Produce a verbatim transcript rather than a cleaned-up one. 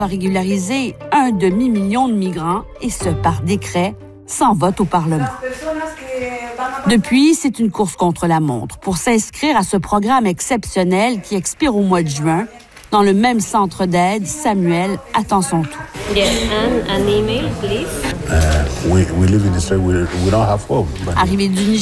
va régulariser un demi-million de migrants, et ce par décret, sans vote au Parlement. Depuis, c'est une course contre la montre pour s'inscrire à ce programme exceptionnel qui expire au mois de juin. Dans le même centre d'aide, Samuel attend son tour. Yes, and an email, please. Uh, we, we live in Israel, we, we don't have hope. Arrivé du Niger,